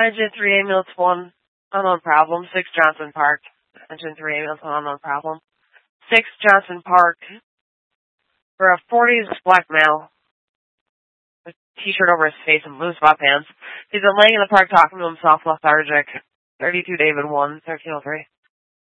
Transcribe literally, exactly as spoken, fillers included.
Engine three ambulance one, unknown problem. six Johnson Park. Engine three ambulance one, unknown problem. six Johnson Park. For a forties black male. A t-shirt over his face and blue sweatpants. He's been laying in the park talking to himself, lethargic. thirty-two David one, thirteen oh three.